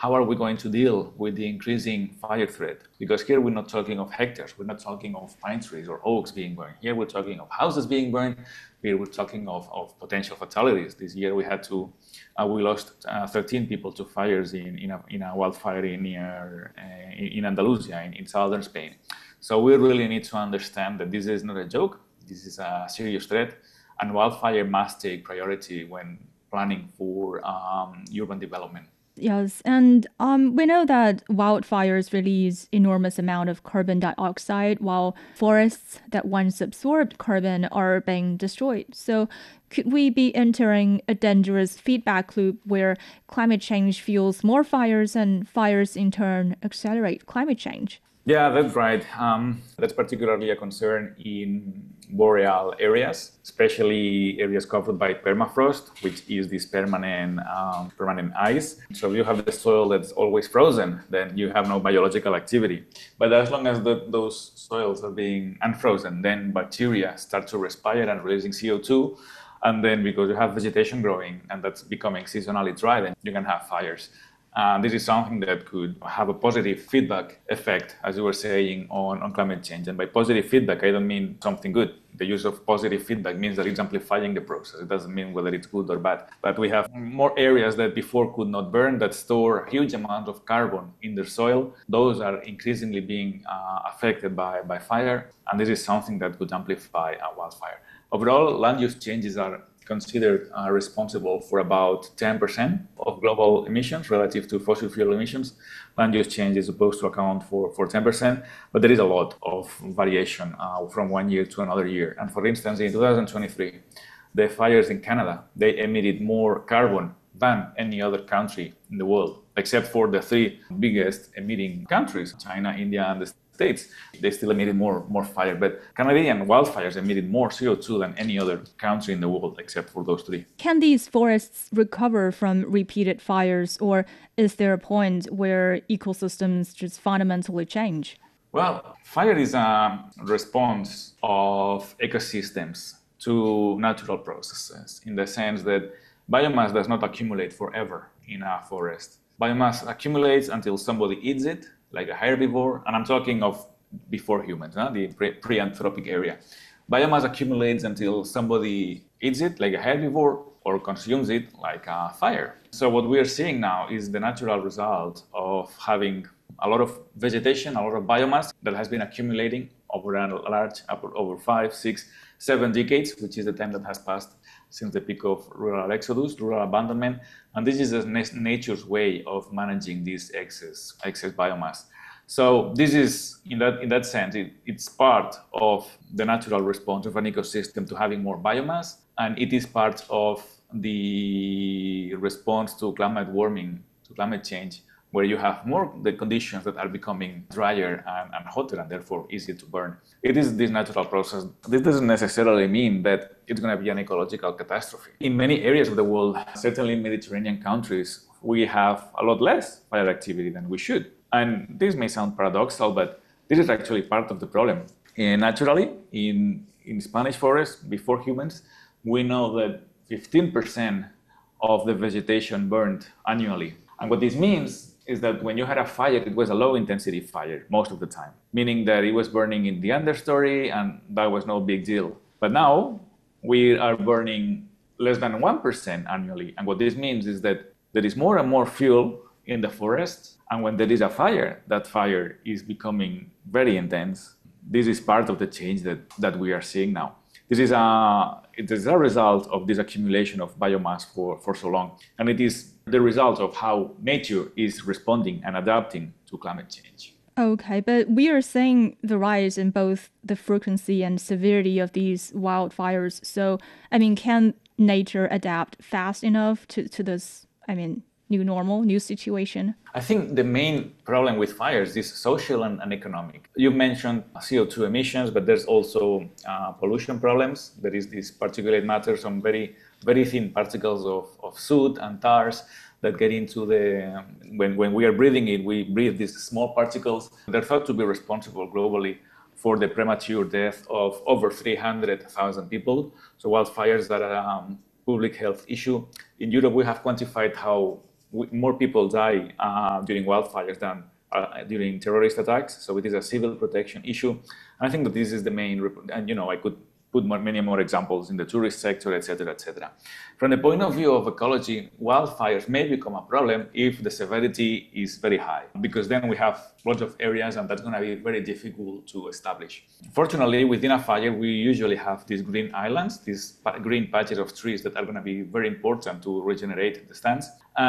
how are we going to deal with the increasing fire threat? Because here we're not talking of hectares, we're not talking of pine trees or oaks being burned. Here we're talking of houses being burned. Here we're talking of potential fatalities. This year we lost 13 people to fires in a wildfire in Andalusia, in southern Spain. So we really need to understand that this is not a joke. This is a serious threat, and wildfire must take priority when planning for urban development. Yes, and we know that wildfires release enormous amount of carbon dioxide, while forests that once absorbed carbon are being destroyed. So could we be entering a dangerous feedback loop where climate change fuels more fires and fires in turn accelerate climate change? Yeah, that's right. That's particularly a concern in boreal areas, especially areas covered by permafrost, which is this permanent ice. So if you have the soil that's always frozen, then you have no biological activity. But as long as those soils are being unfrozen, then bacteria start to respire and releasing CO2. And then because you have vegetation growing and that's becoming seasonally dry, then you can have fires. This is something that could have a positive feedback effect, as you were saying, on climate change. And by positive feedback, I don't mean something good. The use of positive feedback means that it's amplifying the process. It doesn't mean whether it's good or bad. But we have more areas that before could not burn, that store huge amounts of carbon in their soil. Those are increasingly being affected by fire. And this is something that could amplify a wildfire. Overall, land use changes are considered responsible for about 10% of global emissions relative to fossil fuel emissions. Land use change is supposed to account for 10%, but there is a lot of variation from one year to another year. And for instance, in 2023, the fires in Canada, they emitted more carbon than any other country in the world, except for the three biggest emitting countries, China, India, and the States. They still emitted more fire, but Canadian wildfires emitted more CO2 than any other country in the world except for those three. Can these forests recover from repeated fires, or is there a point where ecosystems just fundamentally change? Well, fire is a response of ecosystems to natural processes in the sense that biomass does not accumulate forever in a forest. Biomass accumulates until somebody eats it, like a herbivore, and I'm talking of before humans, the pre-anthropic area. Biomass accumulates until somebody eats it, like a herbivore, or consumes it, like a fire. So what we are seeing now is the natural result of having a lot of vegetation, a lot of biomass that has been accumulating over 5, 6, 7 decades, which is the time that has passed since the peak of rural exodus, rural abandonment. And this is nature's way of managing this excess biomass. So this is, in that sense, it's part of the natural response of an ecosystem to having more biomass, and it is part of the response to climate warming, to climate change, where you have more the conditions that are becoming drier and hotter and therefore easier to burn. It is this natural process. This doesn't necessarily mean that it's going to be an ecological catastrophe. In many areas of the world, certainly in Mediterranean countries, we have a lot less fire activity than we should. And this may sound paradoxical, but this is actually part of the problem. And naturally, in Spanish forests, before humans, we know that 15% of the vegetation burned annually. And what this means is that when you had a fire, it was a low-intensity fire most of the time, meaning that it was burning in the understory and that was no big deal. But now we are burning less than 1% annually. And what this means is that there is more and more fuel in the forest. And when there is a fire, that fire is becoming very intense. This is part of the change that we are seeing now. It is a result of this accumulation of biomass for so long. And it is the result of how nature is responding and adapting to climate change. Okay, but we are seeing the rise in both the frequency and severity of these wildfires. So, can nature adapt fast enough to this, new normal, new situation? I think the main problem with fires is social and economic. You mentioned CO2 emissions, but there's also pollution problems. There is this particulate matter, some very, very thin particles of soot and tars that get into when we are breathing it, we breathe these small particles. They're thought to be responsible globally for the premature death of over 300,000 people. So wildfires that are a public health issue. In Europe, we have quantified how more people die during wildfires than during terrorist attacks. So it is a civil protection issue. And I think that this is the main, and I could put many more examples in the tourist sector, et cetera, et cetera. From the point of view of ecology, wildfires may become a problem if the severity is very high, because then we have lots of areas and that's going to be very difficult to establish. Fortunately, within a fire, we usually have these green islands, these green patches of trees that are going to be very important to regenerate the stands.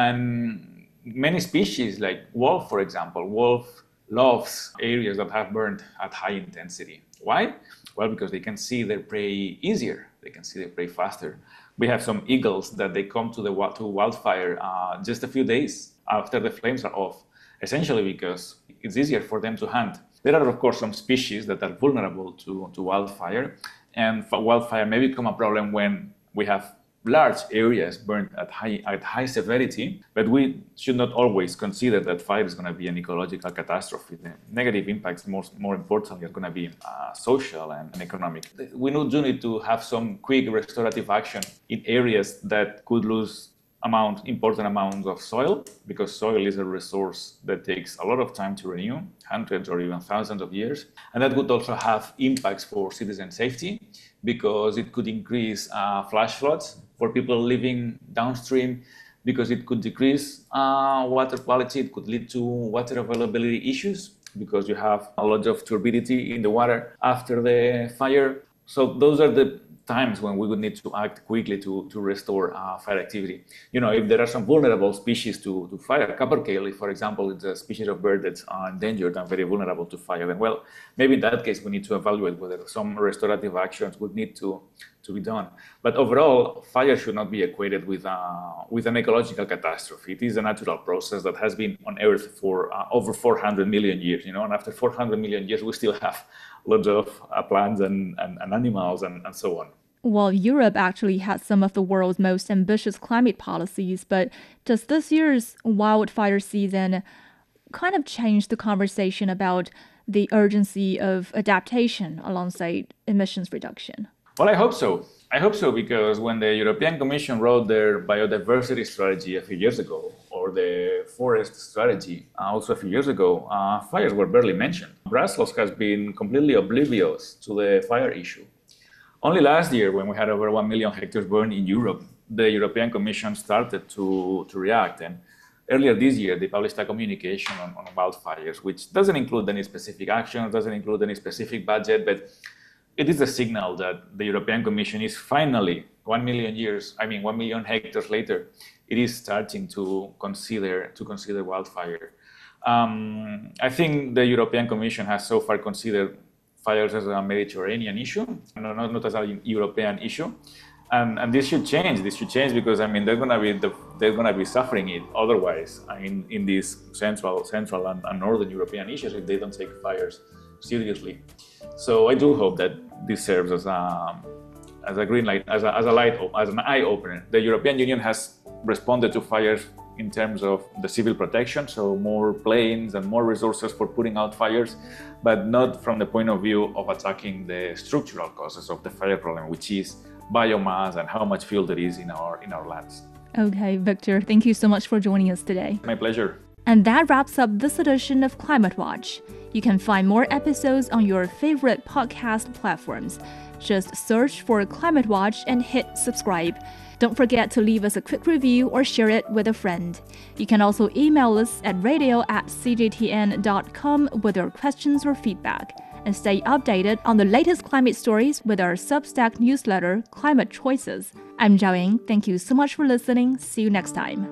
And many species, like wolf, for example, wolf loves areas that have burned at high intensity. Why? Well, because they can see their prey easier. They can see their prey faster. We have some eagles that they come to wildfire just a few days after the flames are off, essentially because it's easier for them to hunt. There are, of course, some species that are vulnerable to wildfire, and wildfire may become a problem when we have large areas burned at high severity, but we should not always consider that fire is going to be an ecological catastrophe. The negative impacts, more importantly, are going to be social and economic. We do need to have some quick restorative action in areas that could lose important amounts of soil, because soil is a resource that takes a lot of time to renew, hundreds or even thousands of years. And that would also have impacts for citizen safety, because it could increase flash floods for people living downstream, because it could decrease water quality. It could lead to water availability issues, because you have a lot of turbidity in the water after the fire. So those are the times when we would need to act quickly to restore fire activity. If there are some vulnerable species to fire, capercaillie, for example, it's a species of bird that's endangered and very vulnerable to fire, then, well, maybe in that case we need to evaluate whether some restorative actions would need to be done. But overall, fire should not be equated with an ecological catastrophe. It is a natural process that has been on Earth for over 400 million years, and after 400 million years, we still have lots of plants and animals and so on. Well, Europe actually has some of the world's most ambitious climate policies, but does this year's wildfire season kind of change the conversation about the urgency of adaptation alongside emissions reduction? Well, I hope so. Because when the European Commission wrote their biodiversity strategy a few years ago, or the forest strategy also a few years ago, fires were barely mentioned. Brussels has been completely oblivious to the fire issue. Only last year, when we had over 1 million hectares burned in Europe, the European Commission started to react. And earlier this year, they published a communication on wildfires, which doesn't include any specific actions, doesn't include any specific budget, but it is a signal that the European Commission is finally, 1 million hectares later, it is starting to consider wildfire. I think the European Commission has so far considered fires as a Mediterranean issue, not as a European issue, and this should change. This should change because they're gonna be suffering it otherwise. In these central and northern European issues if they don't take fires seriously. So I do hope that this serves as a green light, as an eye opener. The European Union has responded to fires in terms of the civil protection, so more planes and more resources for putting out fires, but not from the point of view of attacking the structural causes of the fire problem, which is biomass and how much fuel there is in our lands. Okay, Victor, thank you so much for joining us today. My pleasure. And that wraps up this edition of Climate Watch. You can find more episodes on your favorite podcast platforms. Just search for Climate Watch and hit subscribe. Don't forget to leave us a quick review or share it with a friend. You can also email us at radio@cjtn.com with your questions or feedback. And stay updated on the latest climate stories with our Substack newsletter, Climate Choices. I'm Zhao Ying. Thank you so much for listening. See you next time.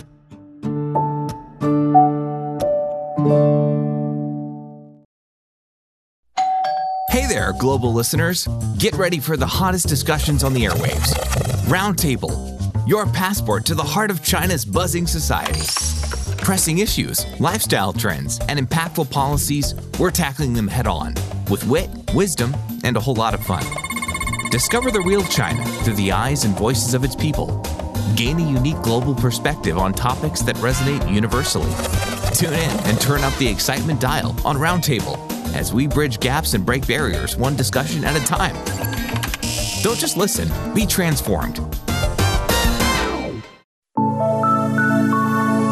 Hey there, global listeners. Get ready for the hottest discussions on the airwaves. Roundtable, your passport to the heart of China's buzzing society. Pressing issues, lifestyle trends, and impactful policies, we're tackling them head on with wit, wisdom, and a whole lot of fun. Discover the real China through the eyes and voices of its people. Gain a unique global perspective on topics that resonate universally. Tune in and turn up the excitement dial on Roundtable as we bridge gaps and break barriers one discussion at a time. Don't just listen, be transformed.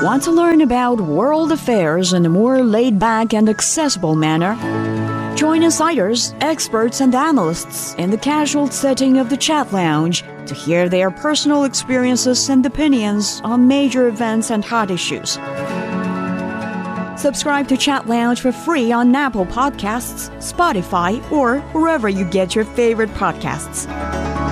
Want to learn about world affairs in a more laid-back and accessible manner? Join insiders, experts, and analysts in the casual setting of the Chat Lounge to hear their personal experiences and opinions on major events and hot issues. Subscribe to Chat Lounge for free on Apple Podcasts, Spotify, or wherever you get your favorite podcasts.